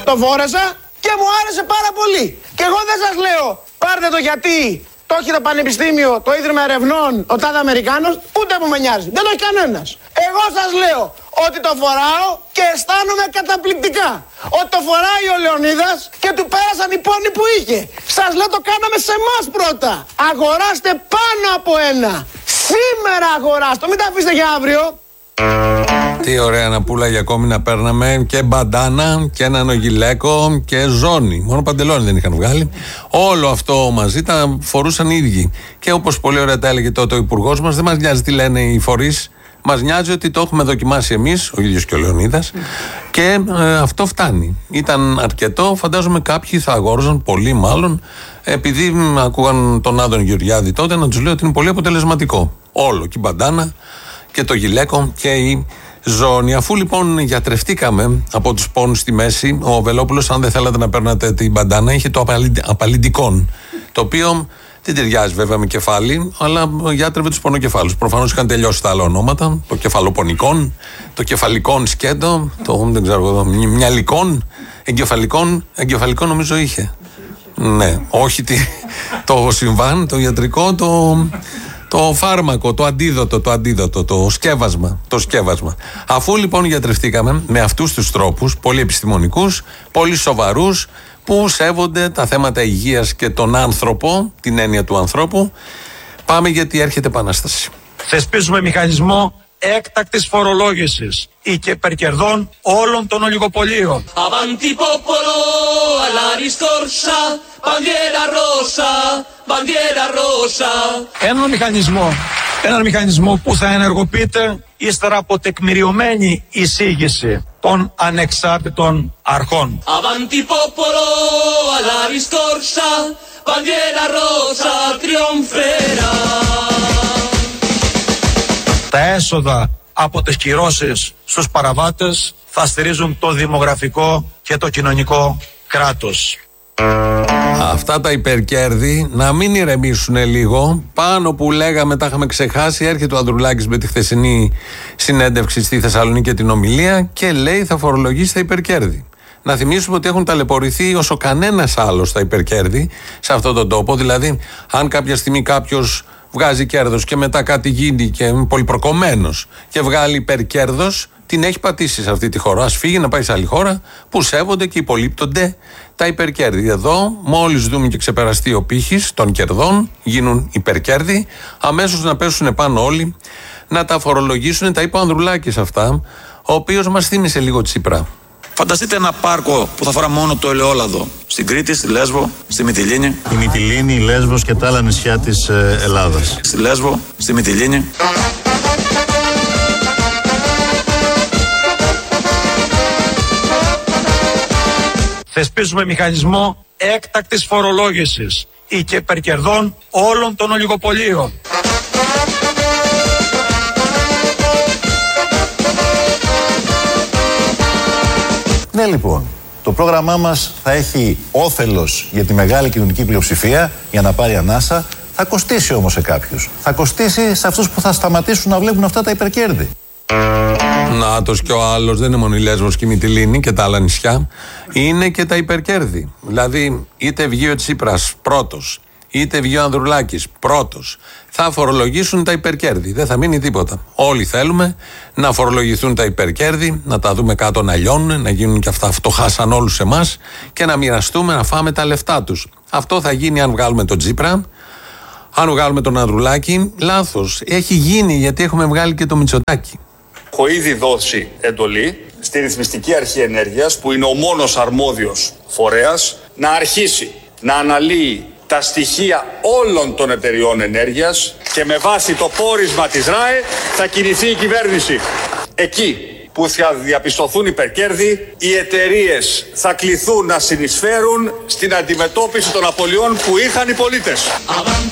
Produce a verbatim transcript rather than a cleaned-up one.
Το φόρεσα και μου άρεσε πάρα πολύ. Και εγώ δεν σας λέω πάρτε το γιατί το έχει το πανεπιστήμιο, το ίδρυμα ερευνών, ο τάδε Αμερικάνος, ούτε που με νοιάζει. Δεν το έχει κανένας. Εγώ σας λέω ότι το φοράω και αισθάνομαι καταπληκτικά. Ότι το φοράει ο Λεωνίδας και του πέρασαν οι πόνοι που είχε. Σας λέω το κάναμε σε εμάς πρώτα. Αγοράστε πάνω από ένα. Σήμερα αγοράστε, μην τα αφήσετε για αύριο. Τι ωραία να πουλάγε ακόμη να παίρναμε και μπαντάνα και έναν ογιλέκο και ζώνη. Μόνο παντελόνι δεν είχαν βγάλει. Όλο αυτό μαζί τα φορούσαν οι ίδιοι. Και όπως πολύ ωραία τα έλεγε τότε ο υπουργός μας, δεν μας νοιάζει τι λένε οι φορείς. Μας νοιάζει ότι το έχουμε δοκιμάσει εμείς, ο ίδιος και ο Λεωνίδας, και ε, αυτό φτάνει. Ήταν αρκετό. Φαντάζομαι κάποιοι θα αγόραζαν, πολύ μάλλον, επειδή ακούγαν τον Άδων Γεωργιάδη τότε να τους λέει ότι είναι πολύ αποτελεσματικό. Όλο, και η μπαντάνα και το γυλαίκο και η ζώνη. Αφού λοιπόν γιατρευτήκαμε από τους πόνους στη μέση, ο Βελόπουλος, αν δεν θέλατε να παίρνατε την μπαντάνα, είχε το απαλληντικόν, το οποίο δεν ταιριάζει βέβαια με κεφάλι, αλλά γιάτρευε τους πονοκεφάλους. Προφανώς είχαν τελειώσει τα άλλα ονόματα, το κεφαλοπονικών, το κεφαλικών σκέτο, το δεν ξέρω, μυαλικών, εγκεφαλικών, εγκεφαλικό νομίζω είχε. Ναι, όχι τι, το συμβάν, το ιατρικό, το... Το φάρμακο, το αντίδοτο, το αντίδοτο, το σκεύασμα, το σκεύασμα. Αφού λοιπόν γιατρευτήκαμε με αυτούς τους τρόπους, πολύ επιστημονικούς, πολύ σοβαρούς, που σέβονται τα θέματα υγείας και τον άνθρωπο, την έννοια του ανθρώπου, πάμε γιατί έρχεται επανάσταση. Θεσπίζουμε μηχανισμό έκτακτης φορολόγησης ή και υπερκερδών όλων των ολιγοπολίων. Avanti popolo alla riscorsa, bandiera rosa, bandiera rosa. Έναν μηχανισμό, έναν μηχανισμό που θα ενεργοποιείται ύστερα από τεκμηριωμένη εισήγηση των ανεξάρτητων αρχών. Avanti popolo alla riscorsa, bandiera rosa trionferà. Τα έσοδα από τις κυρώσεις στους παραβάτες θα στηρίζουν το δημογραφικό και το κοινωνικό κράτος. Αυτά τα υπερκέρδη να μην ηρεμήσουν λίγο. Πάνω που λέγαμε, τα είχαμε ξεχάσει, έρχεται ο Ανδρουλάκης με τη χθεσινή συνέντευξη στη Θεσσαλονίκη και την ομιλία και λέει θα φορολογήσει τα υπερκέρδη. Να θυμίσουμε ότι έχουν ταλαιπωρηθεί όσο κανένας άλλος τα υπερκέρδη σε αυτόν τον τόπο. Δηλαδή, αν κάποια στιγμή κάποιος βγάζει κέρδος και μετά κάτι γίνει και είναι πολυπροκομμένος και βγάλει υπερκέρδος, την έχει πατήσει σε αυτή τη χώρα. Ας φύγει να πάει σε άλλη χώρα που σέβονται και υπολείπτονται τα υπερκέρδη. Εδώ, μόλις δούμε και ξεπεραστεί ο πύχης των κερδών, γίνουν υπερκέρδη, αμέσως να πέσουν πάνω όλοι, να τα φορολογήσουν. Τα είπε ο Ανδρουλάκης αυτά, ο οποίος μας θύμισε λίγο Τσίπρα. Φανταστείτε ένα πάρκο που θα φορά μόνο το ελαιόλαδο. Στην Κρήτη, στη Λέσβο, στη Μυτιλήνη. Η Μυτιλήνη, η Λέσβος και τα άλλα νησιά της ε, Ελλάδας. Στη Λέσβο, στη Μυτιλήνη. Θεσπίζουμε μηχανισμό έκτακτης φορολόγησης ή και υπερκερδών όλων των ολιγοπολίων. Ναι, λοιπόν, το πρόγραμμά μας θα έχει όφελος για τη μεγάλη κοινωνική πλειοψηφία για να πάρει ανάσα. Θα κοστίσει όμως σε κάποιους. Θα κοστίσει σε αυτούς που θα σταματήσουν να βλέπουν αυτά τα υπερκέρδη. Νάτος και ο άλλος, δεν είναι μόνο η Λέσβος και η Μυτιλήνη και τα άλλα νησιά, είναι και τα υπερκέρδη. Δηλαδή, είτε βγει ο Τσίπρας πρώτος, είτε βγει ο Ανδρουλάκης πρώτος, θα φορολογήσουν τα υπερκέρδη. Δεν θα μείνει τίποτα. Όλοι θέλουμε να φορολογηθούν τα υπερκέρδη, να τα δούμε κάτω να λιώνουν, να γίνουν και αυτά φτωχά σαν όλους εμάς και να μοιραστούμε, να φάμε τα λεφτά τους. Αυτό θα γίνει αν βγάλουμε τον Τσίπρα, αν βγάλουμε τον Ανδρουλάκη. Λάθος. Έχει γίνει γιατί έχουμε βγάλει και το Μητσοτάκη. Έχω ήδη δώσει εντολή στη Ρυθμιστική Αρχή Ενέργειας, που είναι ο μόνος αρμόδιος φορέας, να αρχίσει να αναλύει τα στοιχεία όλων των εταιριών ενέργειας και με βάση το πόρισμα της ΡΑΕ θα κινηθεί η κυβέρνηση. Εκεί που θα διαπιστωθούν υπερκέρδη, οι εταιρείες θα κληθούν να συνεισφέρουν στην αντιμετώπιση των απολειών που είχαν οι πολίτες.